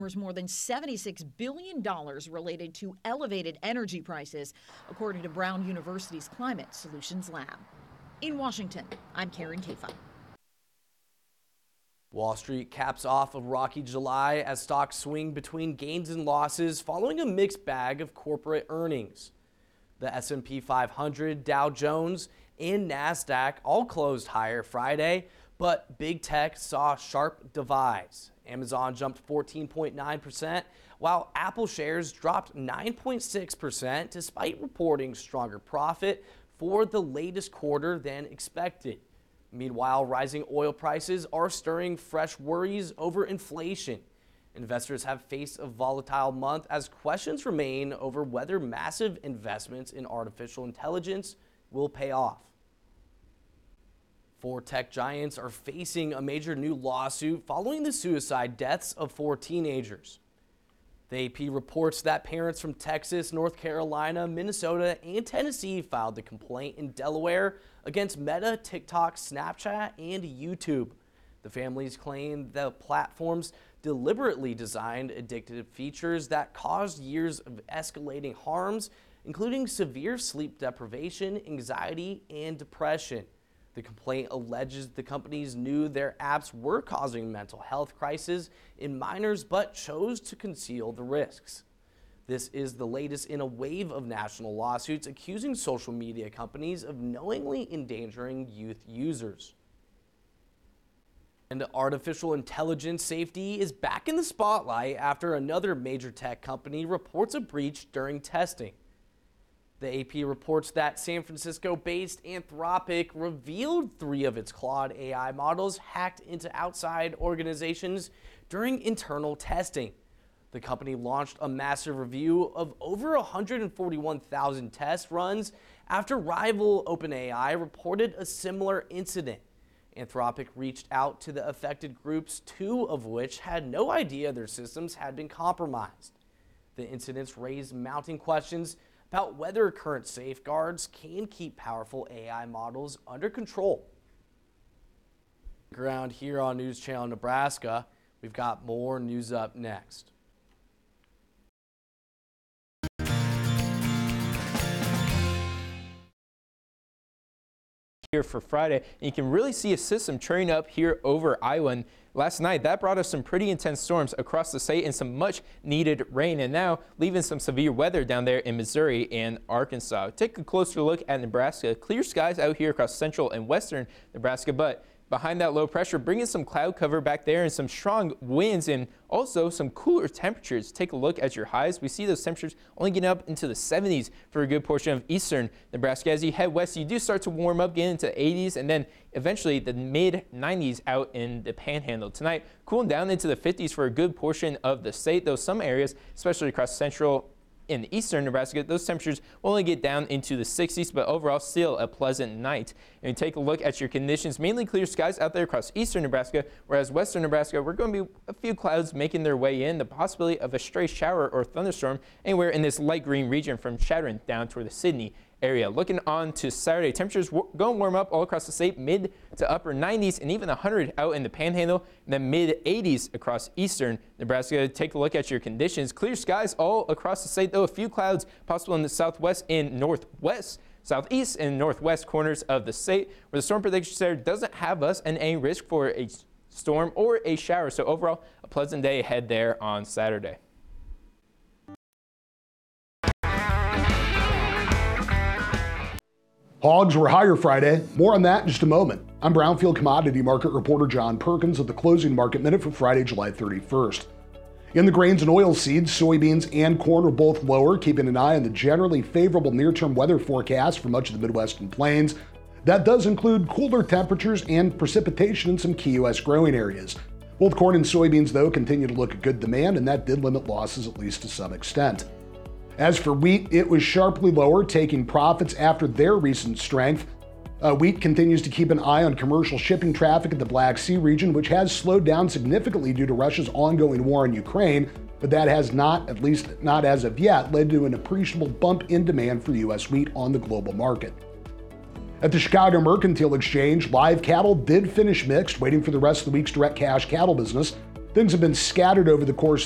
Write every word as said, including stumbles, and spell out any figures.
more than seventy-six billion dollars related to elevated energy prices, according to Brown University's Climate Solutions Lab. In Washington, I'm Karen Kafa. Wall Street caps off a rocky July as stocks swing between gains and losses following a mixed bag of corporate earnings. The S and P five hundred, Dow Jones, and NASDAQ all closed higher Friday, but big tech saw sharp dives. Amazon jumped fourteen point nine percent, while Apple shares dropped nine point six percent despite reporting stronger profit for the latest quarter than expected. Meanwhile, rising oil prices are stirring fresh worries over inflation. Investors have faced a volatile month as questions remain over whether massive investments in artificial intelligence will pay off. Four tech giants are facing a major new lawsuit following the suicide deaths of four teenagers. The A P reports that parents from Texas, North Carolina, Minnesota, and Tennessee filed the complaint in Delaware against Meta, TikTok, Snapchat, and YouTube. The families claim the platforms deliberately designed addictive features that caused years of escalating harms, including severe sleep deprivation, anxiety, and depression. The complaint alleges the companies knew their apps were causing mental health crises in minors but chose to conceal the risks. This is the latest in a wave of national lawsuits accusing social media companies of knowingly endangering youth users. And artificial intelligence safety is back in the spotlight after another major tech company reports a breach during testing. The A P reports that San Francisco-based Anthropic revealed three of its Claude A I models hacked into outside organizations during internal testing. The company launched a massive review of over one hundred forty-one thousand test runs after rival OpenAI reported a similar incident. Anthropic reached out to the affected groups, two of which had no idea their systems had been compromised. The incidents raised mounting questions about whether current safeguards can keep powerful A I models under control. Around here on News Channel Nebraska, we've got more news up next. Here for Friday, and you can really see a system turning up here over Iowa. And last night, that brought us some pretty intense storms across the state and some much needed rain, and now leaving some severe weather down there in Missouri and Arkansas. Take a closer look at Nebraska. Clear skies out here across central and western Nebraska, but behind that low pressure, bringing some cloud cover back there and some strong winds and also some cooler temperatures. Take a look at your highs. We see those temperatures only getting up into the seventies for a good portion of eastern Nebraska. As you head west, you do start to warm up, get into the eighties, and then eventually the mid nineties out in the Panhandle. Tonight, cooling down into the fifties for a good portion of the state, though some areas, especially across central in eastern Nebraska, those temperatures will only get down into the sixties, but overall still a pleasant night. And take a look at your conditions, mainly clear skies out there across eastern Nebraska, whereas western Nebraska, we're going to be a few clouds making their way in, the possibility of a stray shower or thunderstorm anywhere in this light green region from Chadron down toward the Sidney area. Looking on to Saturday, temperatures w- going warm up all across the state, mid to upper nineties and even one hundred out in the Panhandle, and then mid eighties across eastern Nebraska. Take a look at your conditions. Clear skies all across the state, though a few clouds possible in the southwest and northwest, southeast and northwest corners of the state, where the storm prediction center doesn't have us and any risk for a storm or a shower. So overall, a pleasant day ahead there on Saturday. Hogs were higher Friday. More on that in just a moment. I'm Brownfield commodity market reporter John Perkins with the closing market minute for Friday, July thirty-first. In the grains and oilseeds, soybeans and corn are both lower, keeping an eye on the generally favorable near-term weather forecast for much of the Midwestern plains. That does include cooler temperatures and precipitation in some key U S growing areas. Both corn and soybeans, though, continue to look at good demand, and that did limit losses at least to some extent. As for wheat, it was sharply lower, taking profits after their recent strength. Uh, wheat continues to keep an eye on commercial shipping traffic in the Black Sea region, which has slowed down significantly due to Russia's ongoing war in Ukraine, but that has not, at least not as of yet, led to an appreciable bump in demand for U S wheat on the global market. At the Chicago Mercantile Exchange, live cattle did finish mixed, waiting for the rest of the week's direct cash cattle business. Things have been scattered over the course